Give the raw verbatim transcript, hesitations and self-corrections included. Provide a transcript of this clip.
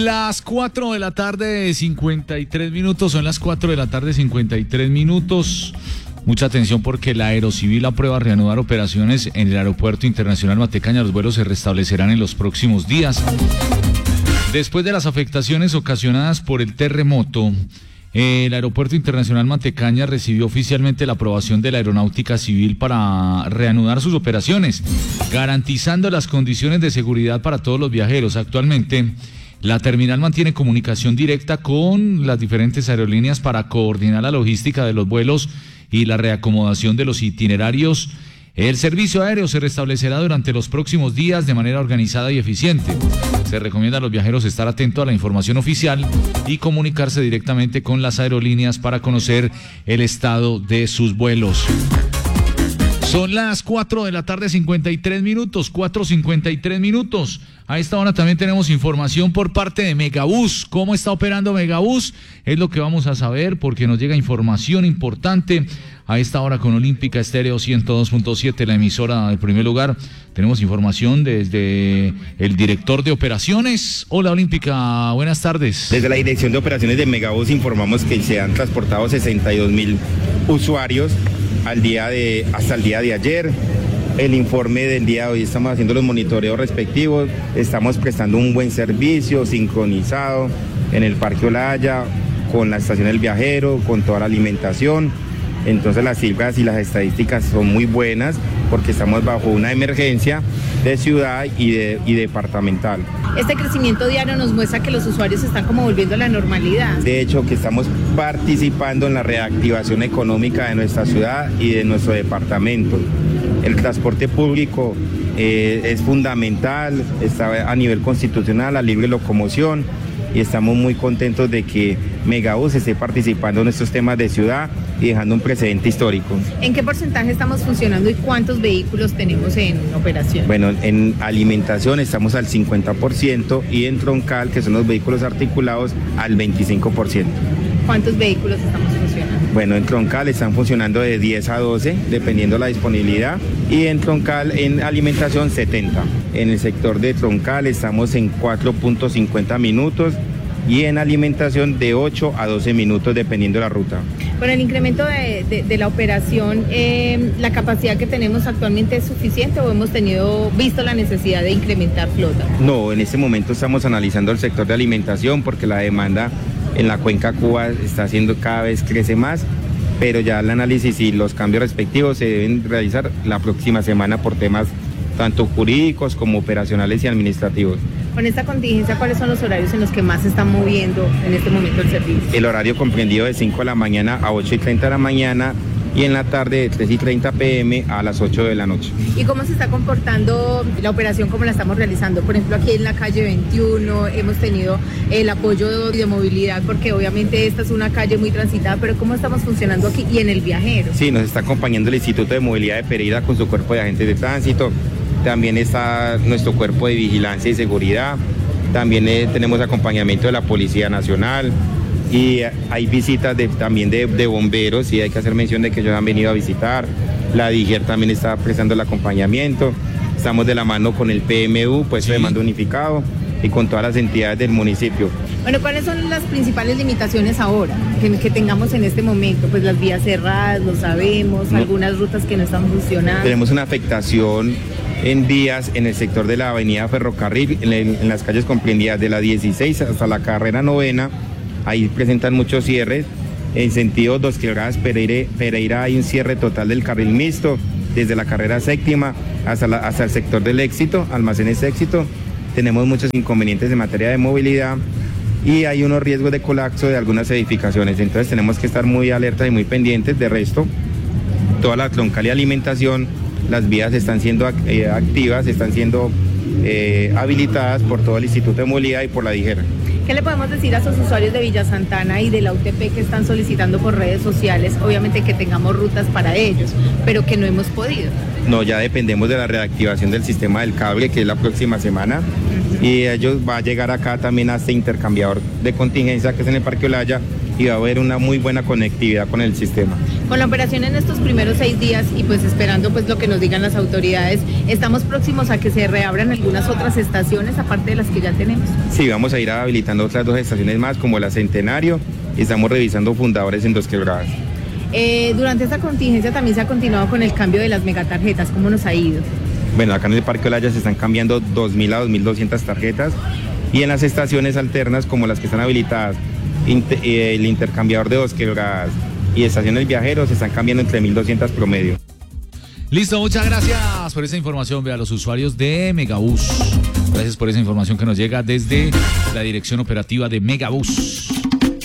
Las cuatro de la tarde, cincuenta y tres minutos, son las cuatro de la tarde, cincuenta y tres minutos. Mucha atención porque la Aerocivil aprueba reanudar operaciones en el Aeropuerto Internacional Matecaña. Los vuelos se restablecerán en los próximos días. Después de las afectaciones ocasionadas por el terremoto, el Aeropuerto Internacional Matecaña recibió oficialmente la aprobación de la Aeronáutica Civil para reanudar sus operaciones, garantizando las condiciones de seguridad para todos los viajeros. Actualmente, la terminal mantiene comunicación directa con las diferentes aerolíneas para coordinar la logística de los vuelos y la reacomodación de los itinerarios. El servicio aéreo se restablecerá durante los próximos días de manera organizada y eficiente. Se recomienda a los viajeros estar atentos a la información oficial y comunicarse directamente con las aerolíneas para conocer el estado de sus vuelos. Son las cuatro de la tarde, cincuenta y tres minutos, cuatro cincuenta y tres minutos. A esta hora también tenemos información por parte de Megabús. ¿Cómo está operando Megabús? Es lo que vamos a saber porque nos llega información importante a esta hora con Olímpica Estéreo ciento dos punto siete, la emisora del primer lugar. Tenemos información desde el director de operaciones. Hola Olímpica, buenas tardes. Desde la dirección de operaciones de Megabús informamos que se han transportado sesenta y dos mil usuarios al día de, hasta el día de ayer. El informe del día de hoy, estamos haciendo los monitoreos respectivos, estamos prestando un buen servicio sincronizado en el Parque Olaya, con la estación del viajero, con toda la alimentación. Entonces las cifras y las estadísticas son muy buenas porque estamos bajo una emergencia de ciudad y, de, y departamental. Este crecimiento diario nos muestra que los usuarios están como volviendo a la normalidad. De hecho, que estamos participando en la reactivación económica de nuestra ciudad y de nuestro departamento. El transporte público eh, es fundamental, está a nivel constitucional, la libre locomoción, y estamos muy contentos de que Megabús esté participando en estos temas de ciudad y dejando un precedente histórico. ¿En qué porcentaje estamos funcionando y cuántos vehículos tenemos en operación? Bueno, en alimentación estamos al cincuenta por ciento y en troncal, que son los vehículos articulados, al veinticinco por ciento. ¿Cuántos vehículos estamos funcionando? Bueno, en troncal están funcionando de diez a doce, dependiendo la disponibilidad, y en troncal, en alimentación, setenta. En el sector de troncal estamos en cuatro punto cincuenta minutos y en alimentación de ocho a doce minutos, dependiendo de la ruta. Con el incremento de, de, de la operación, eh, ¿la capacidad que tenemos actualmente es suficiente o hemos tenido visto la necesidad de incrementar flota? No, en este momento estamos analizando el sector de alimentación porque la demanda en la cuenca Cuba está haciendo cada vez crece más, pero ya el análisis y los cambios respectivos se deben realizar la próxima semana por temas tanto jurídicos como operacionales y administrativos. Con esta contingencia, ¿cuáles son los horarios en los que más se están moviendo en este momento el servicio? El horario comprendido de cinco de la mañana a ocho y treinta de la mañana y en la tarde de tres y treinta pm a las ocho de la noche. ¿Y cómo se está comportando la operación, cómo la estamos realizando? Por ejemplo, aquí en la calle veintiuno hemos tenido el apoyo de movilidad porque obviamente esta es una calle muy transitada, pero ¿cómo estamos funcionando aquí y en el viajero? Sí, nos está acompañando el Instituto de Movilidad de Pereira con su cuerpo de agentes de tránsito. También está nuestro cuerpo de vigilancia y seguridad. También eh, tenemos acompañamiento de la Policía Nacional. Y hay visitas de, también de, de bomberos, y hay que hacer mención de que ellos han venido a visitar. La D I G E R también está prestando el acompañamiento. Estamos de la mano con el P M U, puesto sí. de mando unificado, y con todas las entidades del municipio. Bueno, ¿cuáles son las principales limitaciones ahora que, que tengamos en este momento? Pues las vías cerradas, lo sabemos, no. algunas rutas que no están funcionando. Tenemos una afectación en vías en el sector de la avenida Ferrocarril, en, el, en las calles comprendidas de la dieciséis hasta la carrera novena. Ahí presentan muchos cierres. En sentido Dos Quebradas Pereira, Pereira hay un cierre total del carril mixto, desde la carrera séptima hasta, la, hasta el sector del Éxito, Almacenes Éxito. Tenemos muchos inconvenientes en materia de movilidad y hay unos riesgos de colapso de algunas edificaciones. Entonces tenemos que estar muy alertas y muy pendientes. De resto, toda la troncal y alimentación, las vías están siendo eh, activas, están siendo eh, habilitadas por todo el Instituto de Movilidad y por la D I G E R. ¿Qué le podemos decir a esos usuarios de Villa Santana y de la U T P que están solicitando por redes sociales? Obviamente que tengamos rutas para ellos, pero que no hemos podido. No, ya dependemos de la reactivación del sistema del cable, que es la próxima semana, uh-huh. y ellos va a llegar acá también a este intercambiador de contingencia que es en el Parque Olaya, y va a haber una muy buena conectividad con el sistema. Con la operación en estos primeros seis días y pues esperando pues lo que nos digan las autoridades, estamos próximos a que se reabran algunas otras estaciones aparte de las que ya tenemos. Sí, vamos a ir habilitando otras dos estaciones más como la Centenario y estamos revisando Fundadores en Dos Quebradas. Eh, durante esta contingencia también se ha continuado con el cambio de las megatarjetas. ¿Cómo nos ha ido? Bueno, acá en el Parque Olaya se están cambiando dos mil a dos mil doscientas tarjetas y en las estaciones alternas como las que están habilitadas, inter, eh, el intercambiador de Dos Quebradas y estaciones viajeros se están cambiando entre mil doscientas promedio. Listo, muchas gracias por esa información. Ve a los usuarios de Megabús. Gracias por esa información que nos llega desde la dirección operativa de Megabús.